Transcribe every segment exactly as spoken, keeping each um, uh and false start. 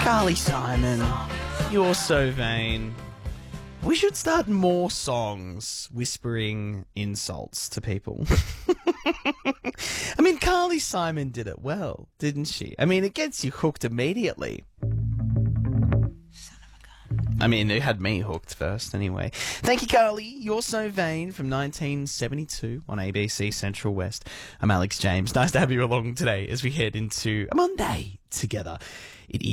Carly Simon, you're so vain. We should start more songs whispering insults to people. I mean, Carly Simon did it well, didn't she? I mean, it gets you hooked immediately. I mean, it had me hooked first anyway. Thank you, Carly. You're So Vain from nineteen seventy-two on A B C Central West. I'm Alex James. Nice to have you along today as we head into a Monday together. It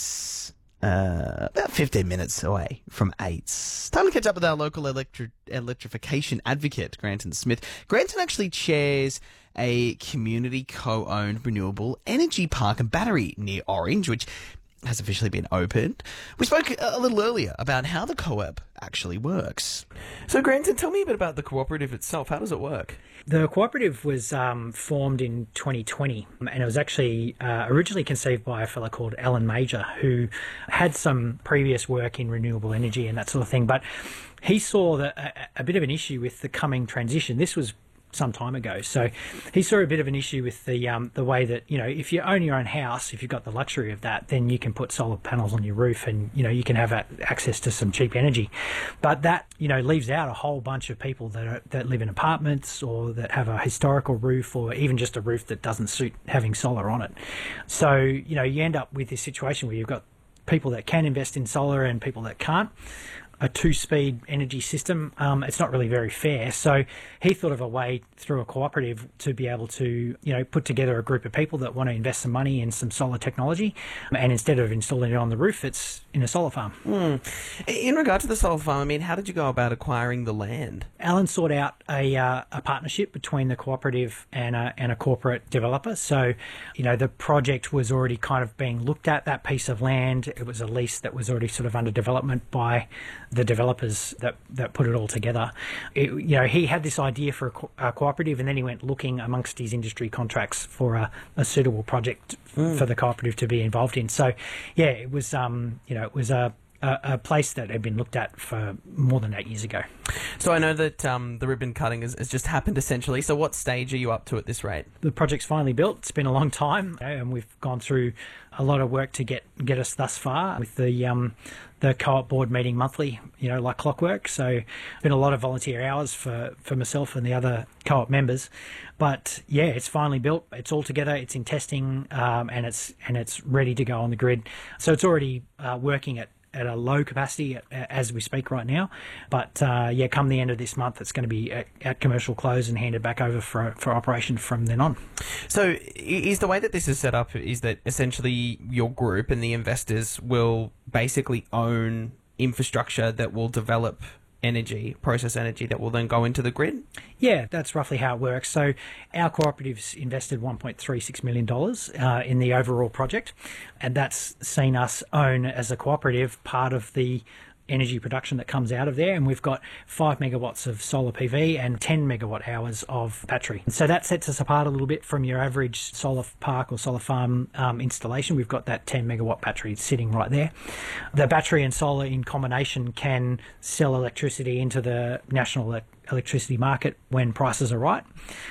is uh, about fifteen minutes away from eight. Time to catch up with our local electri- electrification advocate, Granton Smith. Granton actually chairs a community co-owned renewable energy park and battery near Orange, which has officially been opened. We spoke a little earlier about how the co-op actually works. So, Granton, tell me a bit about the cooperative itself. How does it work? The cooperative was um, formed in twenty twenty, and it was actually uh, originally conceived by a fellow called Alan Major, who had some previous work in renewable energy and that sort of thing. But he saw that a, a bit of an issue with the coming transition. This was some time ago. So he saw a bit of an issue with the um, the way that, you know, if you own your own house, if you've got the luxury of that, then you can put solar panels on your roof and, you know, you can have access to some cheap energy. But that, you know, leaves out a whole bunch of people that are, that live in apartments or that have a historical roof or even just a roof that doesn't suit having solar on it. So, you know, you end up with this situation where you've got people that can invest in solar and people that can't. A two-speed energy system, um, it's not really very fair. So he thought of a way through a cooperative to be able to, you know, put together a group of people that want to invest some money in some solar technology, and instead of installing it on the roof, it's in a solar farm. Mm. In regard to the solar farm, I mean, how did you go about acquiring the land? Alan sought out a uh, a partnership between the cooperative and a, and a corporate developer. So, you know, the project was already kind of being looked at, that piece of land. It was a lease that was already sort of under development by the developers that, that put it all together. It, you know, he had this idea for a, co- a cooperative, and then he went looking amongst his industry contracts for a, a suitable project mm. for the cooperative to be involved in. So, yeah, it was, um, you know, it was a A, a place that had been looked at for more than eight years ago. So I know that um, the ribbon cutting has, has just happened essentially. So what stage are you up to at this rate? The project's finally built. It's been a long time, and we've gone through a lot of work to get get us thus far with the um, the co-op board meeting monthly, you know, like clockwork. So it's been a lot of volunteer hours for, for myself and the other co-op members. But yeah, it's finally built. It's all together. It's in testing, um, and it's and it's ready to go on the grid. So it's already uh, working at at a low capacity as we speak right now. But uh, yeah, come the end of this month, it's going to be at, at commercial close and handed back over for for operation from then on. So is the way that this is set up is that essentially your group and the investors will basically own infrastructure that will develop energy, process energy that will then go into the grid? Yeah, that's roughly how it works. So our cooperatives invested one point three six million dollars uh, in the overall project, and that's seen us own as a cooperative part of the energy production that comes out of there, and we've got five megawatts of solar P V and ten megawatt hours of battery. So that sets us apart a little bit from your average solar park or solar farm um, installation. We've got that ten megawatt battery sitting right there. The battery and solar in combination can sell electricity into the national e- electricity market when prices are right.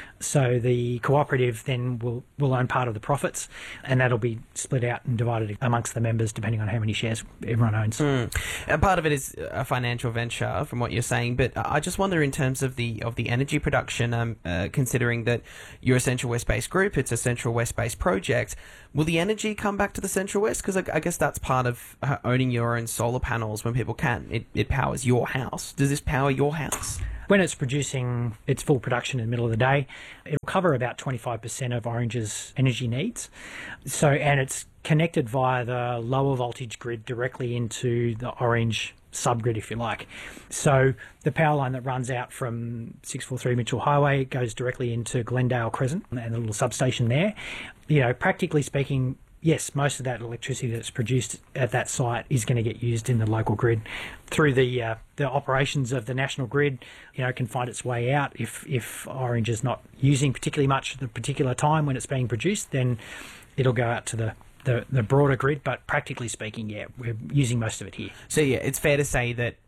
So the cooperative then will, will own part of the profits, and that'll be split out and divided amongst the members depending on how many shares everyone owns. Mm. And part of it is a financial venture, from what you're saying. But I just wonder, in terms of the of the energy production, um, uh, considering that you're a Central West based group, it's a Central West based project. Will the energy come back to the Central West? Because I, I guess that's part of uh, owning your own solar panels. When people can, it, it powers your house. Does this power your house? When it's producing its full production in the middle of the day, it'll cover about twenty-five percent of Orange's energy needs. So, and it's connected via the lower voltage grid directly into the Orange subgrid, if you like. So the power line that runs out from six forty-three Mitchell Highway goes directly into Glendale Crescent and the little substation there. You know, practically speaking, yes, most of that electricity that's produced at that site is going to get used in the local grid through the uh, the operations of the national grid. You know, can find its way out if if Orange is not using particularly much at the particular time when it's being produced, then it'll go out to the The, the broader grid, but practically speaking, yeah, we're using most of it here. So yeah, it's fair to say that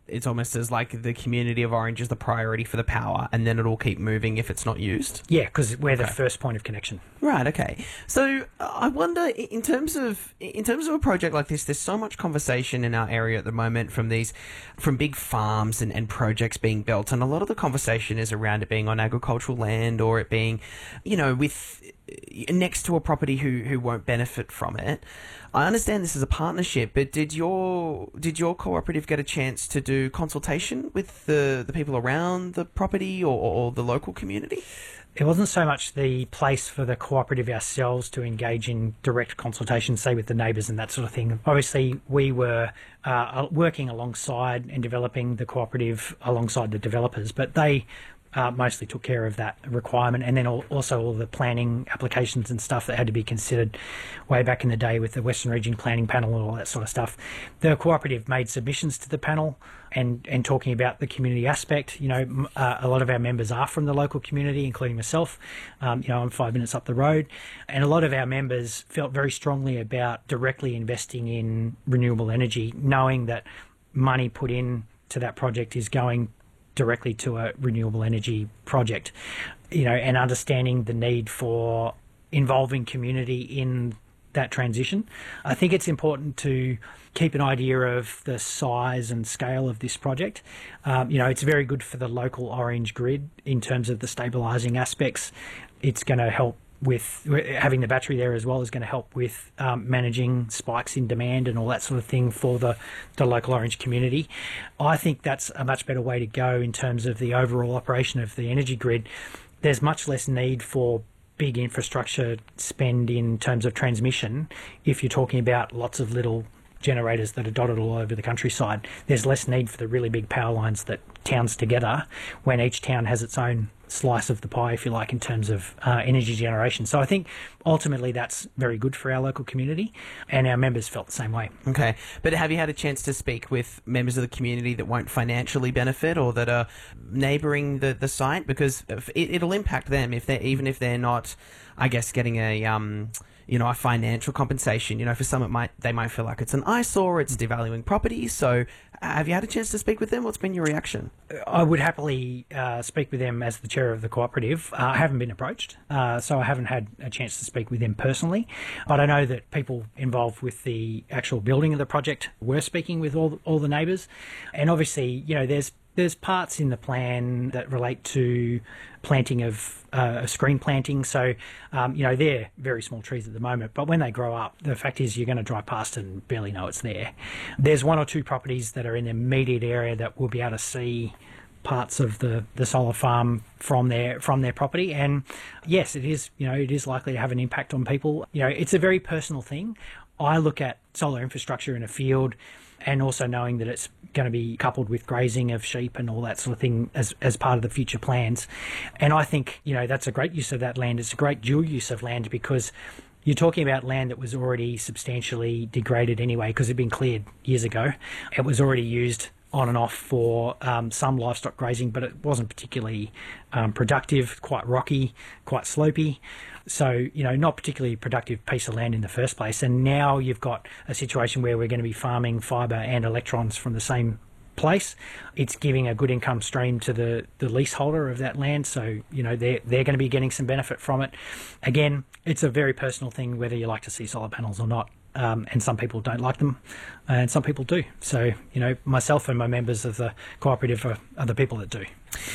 it's almost as like the community of Orange is the priority for the power, and then it'll keep moving if it's not used? Yeah, because we're the Okay. first point of connection. Right. Okay. So uh, I wonder, i- in terms of in terms of a project like this, there's so much conversation in our area at the moment from these, from big farms and, and projects being built, and a lot of the conversation is around it being on agricultural land or it being, you know, with next to a property who who won't benefit from it. I understand this is a partnership, but did your did your cooperative get a chance to do consultation with the the people around the property or, or the local community? It wasn't so much the place for the cooperative ourselves to engage in direct consultation, say with the neighbours and that sort of thing. Obviously, we were uh, working alongside and developing the cooperative alongside the developers, but they uh, mostly took care of that requirement, and then al- also all the planning applications and stuff that had to be considered way back in the day with the Western Region Planning Panel and all that sort of stuff. The cooperative made submissions to the panel and, and talking about the community aspect. You know, m- uh, a lot of our members are from the local community, including myself. Um, you know, I'm five minutes up the road, and a lot of our members felt very strongly about directly investing in renewable energy, knowing that money put in to that project is going directly to a renewable energy project, you know, and understanding the need for involving community in that transition. I think it's important to keep an idea of the size and scale of this project. Um, you know, it's very good for the local Orange grid in terms of the stabilising aspects. It's going to help with having the battery there as well is going to help with um, managing spikes in demand and all that sort of thing for the, the local Orange community. I think that's a much better way to go in terms of the overall operation of the energy grid. There's much less need for big infrastructure spend in terms of transmission if you're talking about lots of little generators that are dotted all over the countryside. There's less need for the really big power lines that towns together when each town has its own slice of the pie, if you like, in terms of uh, energy generation. So I think ultimately that's very good for our local community, and our members felt the same way. Okay, but have you had a chance to speak with members of the community that won't financially benefit or that are neighbouring the, the site? Because it, it'll impact them if they're even if they're not, I guess, getting a um, you know, a financial compensation. You know, for some it might they might feel like it's an eyesore, it's devaluing property. So, have you had a chance to speak with them? What's been your reaction? I would happily uh, speak with them as the chair of the cooperative. Uh, I haven't been approached, uh, so I haven't had a chance to speak with them personally. But I know that people involved with the actual building of the project were speaking with all all the neighbours, and obviously, you know, there's there's parts in the plan that relate to planting of uh, screen planting. So, um, you know, they're very small trees at the moment, but when they grow up, the fact is you're going to drive past and barely know it's there. There's one or two properties that are in the immediate area that will be able to see parts of the, the solar farm from their from their property, and yes, it is, you know, it is likely to have an impact on people. You know, it's a very personal thing. I look at solar infrastructure in a field, and also knowing that it's going to be coupled with grazing of sheep and all that sort of thing as as part of the future plans. And I think, you know, that's a great use of that land. It's a great dual use of land because you're talking about land that was already substantially degraded anyway because it had been cleared years ago. It was already used on and off for um, some livestock grazing, but it wasn't particularly um, productive, quite rocky, quite slopey. So, you know, not particularly productive piece of land in the first place. And now you've got a situation where we're going to be farming fibre and electrons from the same place. It's giving a good income stream to the, the leaseholder of that land. So, you know, they're, they're going to be getting some benefit from it. Again, it's a very personal thing whether you like to see solar panels or not. Um, and some people don't like them, and some people do. So, you know, myself and my members of the cooperative are, are the people that do.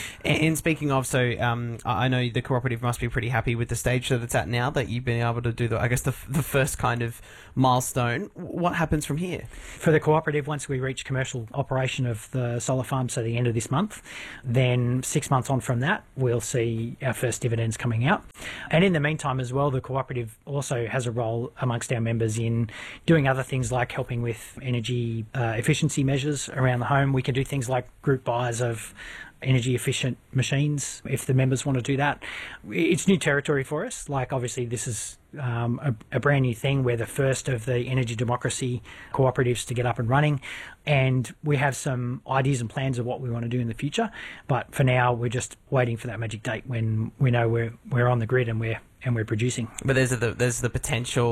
And speaking of, so um, I know the cooperative must be pretty happy with the stage that it's at now, that you've been able to do, the, I guess, the, the first kind of milestone. What happens from here? For the cooperative, once we reach commercial operation of the solar farm, so the end of this month, then six months on from that, we'll see our first dividends coming out. And in the meantime as well, the cooperative also has a role amongst our members in doing other things like helping with energy uh, efficiency measures around the home. We can do things like group buys of energy efficient machines if the members want to do that. It's new territory for us. Like, obviously this is um, a, a brand new thing. We're the first of the energy democracy cooperatives to get up and running, and we have some ideas and plans of what we want to do in the future, but for now we're just waiting for that magic date when we know we're we're on the grid and we're and we're producing. But there's the there's the potential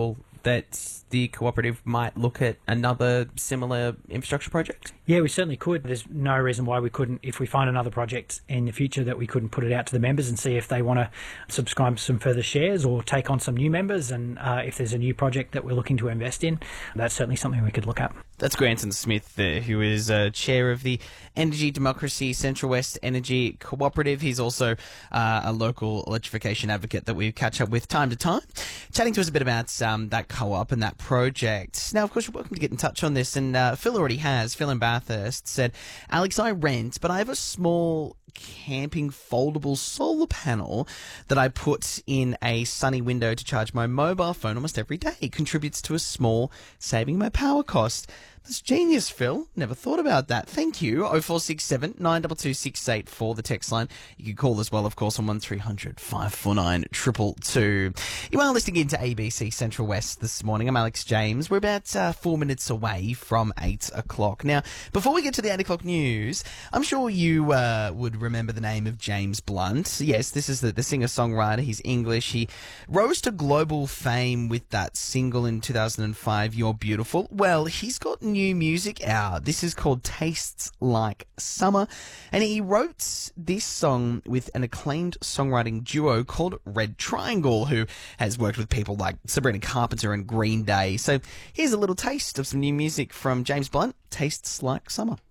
that the cooperative might look at another similar infrastructure project? Yeah, we certainly could. There's no reason why we couldn't, if we find another project in the future, that we couldn't put it out to the members and see if they want to subscribe some further shares or take on some new members. And uh, if there's a new project that we're looking to invest in, that's certainly something we could look at. That's Granton Smith, uh, who is uh, chair of the Energy Democracy Central West Energy Cooperative. He's also uh, a local electrification advocate that we catch up with time to time, chatting to us a bit about um, that co-op and that project. Now, of course, you're welcome to get in touch on this, and uh, Phil already has. Phil in Bathurst said, Alex, I rent, but I have a small camping foldable solar panel that I put in a sunny window to charge my mobile phone almost every day. It contributes to a small saving my power cost. That's genius, Phil. Never thought about that. Thank you. oh four six seven, nine two two, six eight four, the text line. You can call as well, of course, on one three hundred, five four nine, two two two. You are listening into A B C Central West this morning. I'm Alex James. We're about uh, four minutes away from eight o'clock. Now, before we get to the eight o'clock news, I'm sure you uh, would remember the name of James Blunt. Yes, this is the, the singer-songwriter. He's English. He rose to global fame with that single in two thousand five, You're Beautiful. Well, he's got new music out. This is called Tastes Like Summer, and he wrote this song with an acclaimed songwriting duo called Red Triangle, who has worked with people like Sabrina Carpenter and Green Day. So here's a little taste of some new music from James Blunt, Tastes Like Summer.